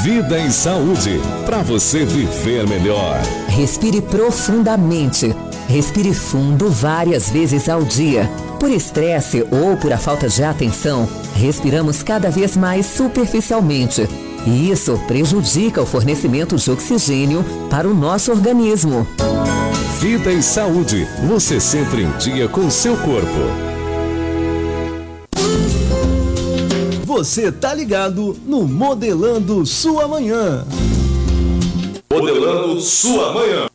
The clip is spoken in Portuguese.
Vida e Saúde, para você viver melhor. Respire profundamente. Respire fundo várias vezes ao dia. Por estresse ou por a falta de atenção, respiramos cada vez mais superficialmente. E isso prejudica o fornecimento de oxigênio para o nosso organismo. Vida e Saúde, você sempre em dia com o seu corpo. Você tá ligado no Modelando Sua Manhã. Modelando Sua Manhã.